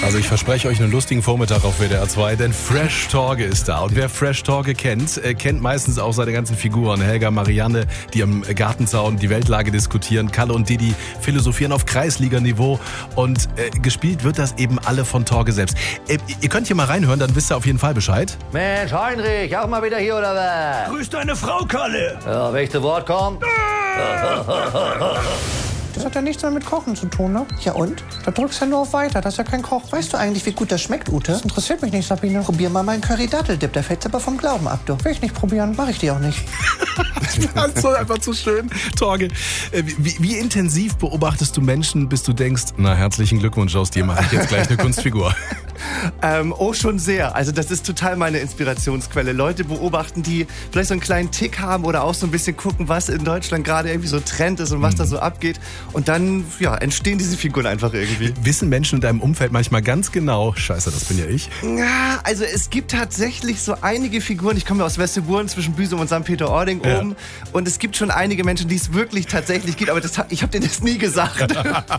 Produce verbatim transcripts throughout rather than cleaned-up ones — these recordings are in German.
Also ich verspreche euch einen lustigen Vormittag auf W D R zwei, denn Fresh Torge ist da. Und wer Fresh Torge kennt, äh, kennt meistens auch seine ganzen Figuren. Helga, Marianne, die am Gartenzaun die Weltlage diskutieren. Kalle und Didi philosophieren auf Kreisliganiveau. Und äh, gespielt wird das eben alle von Torge selbst. Äh, ihr könnt hier mal reinhören, dann wisst ihr auf jeden Fall Bescheid. Mensch, Heinrich, auch mal wieder hier, oder was? Grüß deine Frau, Kalle. Ja, wenn ich zu Wort komme. Das hat ja nichts mehr mit Kochen zu tun, ne? Ja und? Da drückst du ja nur auf Weiter, das ist ja kein Koch. Weißt du eigentlich, wie gut das schmeckt, Ute? Das interessiert mich nicht, Sabine. Probier mal meinen Curry-Datteldip, der fällt aber vom Glauben ab, du. Will ich nicht probieren, mach ich dir auch nicht. Das ist einfach zu schön. Torge, wie, wie intensiv beobachtest du Menschen, bis du denkst, na, herzlichen Glückwunsch, aus dir mache ich jetzt gleich eine Kunstfigur? Ähm, oh, schon sehr. Also das ist total meine Inspirationsquelle. Leute beobachten, die vielleicht so einen kleinen Tick haben oder auch so ein bisschen gucken, was in Deutschland gerade irgendwie so Trend ist und was mhm. da so abgeht. Und dann ja, entstehen diese Figuren einfach irgendwie. Wissen Menschen in deinem Umfeld manchmal ganz genau, scheiße, das bin ja ich? Ja, also es gibt tatsächlich so einige Figuren. Ich komme ja aus Westerburen zwischen Büsum und Sankt Peter-Ording ja. oben. Und es gibt schon einige Menschen, die es wirklich tatsächlich gibt. Aber das, ich habe dir das nie gesagt.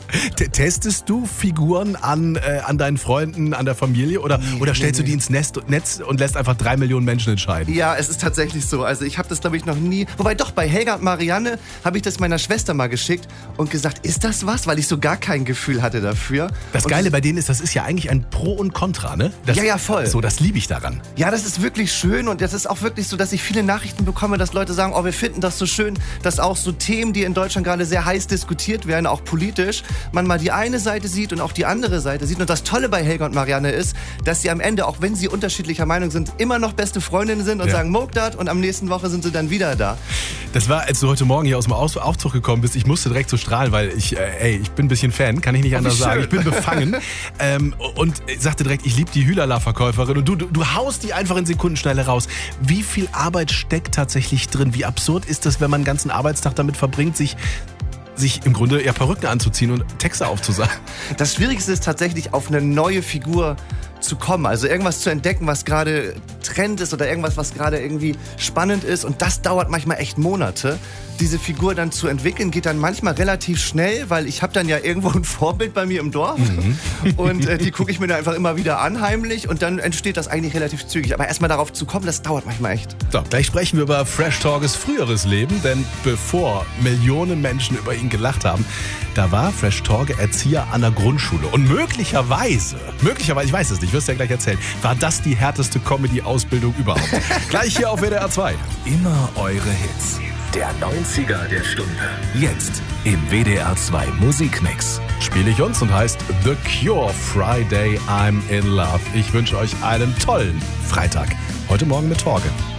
Testest du Figuren an, äh, an deinen Freunden, an der Familie oder, nee, oder stellst nee, du die ins Netz, Netz und lässt einfach drei Millionen Menschen entscheiden? Ja, es ist tatsächlich so. Also ich habe das, glaube ich, noch nie... Wobei doch, bei Helga und Marianne habe ich das meiner Schwester mal geschickt und gesagt, ist das was? Weil ich so gar kein Gefühl hatte dafür. Das und Geile das bei denen ist, das ist ja eigentlich ein Pro und Contra, ne? Das, ja, ja, voll. So, das liebe ich daran. Ja, das ist wirklich schön und das ist auch wirklich so, dass ich viele Nachrichten bekomme, dass Leute sagen, oh, wir finden das so schön, dass auch so Themen, die in Deutschland gerade sehr heiß diskutiert werden, auch politisch, man mal die eine Seite sieht und auch die andere Seite sieht. Und das Tolle bei Helga und Marianne ist, dass sie am Ende, auch wenn sie unterschiedlicher Meinung sind, immer noch beste Freundinnen sind und ja. sagen, Moke dat, und am nächsten Woche sind sie dann wieder da. Das war, als du heute Morgen hier aus dem Aufzug gekommen bist, ich musste direkt so strahlen, weil ich, äh, ey, ich bin ein bisschen Fan, kann ich nicht anders sagen. Ich bin befangen ähm, und sagte direkt, ich liebe die Hülalala-Verkäuferin und du, du, du haust die einfach in Sekundenschnelle raus. Wie viel Arbeit steckt tatsächlich drin? Wie absurd ist das, wenn man einen ganzen Arbeitstag damit verbringt, sich sich im Grunde ja Perücken anzuziehen und Texte aufzusagen? Das Schwierigste ist tatsächlich, auf eine neue Figur zu kommen. Also irgendwas zu entdecken, was gerade Trend ist oder irgendwas, was gerade irgendwie spannend ist. Und das dauert manchmal echt Monate. Diese Figur dann zu entwickeln, geht dann manchmal relativ schnell, weil ich habe dann ja irgendwo ein Vorbild bei mir im Dorf. Mhm. Und äh, die gucke ich mir dann einfach immer wieder an, heimlich. Und dann entsteht das eigentlich relativ zügig. Aber erstmal darauf zu kommen, das dauert manchmal echt. So, gleich sprechen wir über Fresh Torges früheres Leben. Denn bevor Millionen Menschen über ihn gelacht haben, da war Fresh Torge Erzieher an der Grundschule. Und möglicherweise, möglicherweise, ich weiß es nicht, wirst du ja gleich erzählen, war das die härteste Comedy-Ausbildung überhaupt. Gleich hier auf W D R zwei. Immer eure Hits. Der neunziger der Stunde. Jetzt im W D R zwei Musikmix. Spiele ich uns und heißt The Cure Friday I'm in Love. Ich wünsche euch einen tollen Freitag. Heute Morgen mit Torge.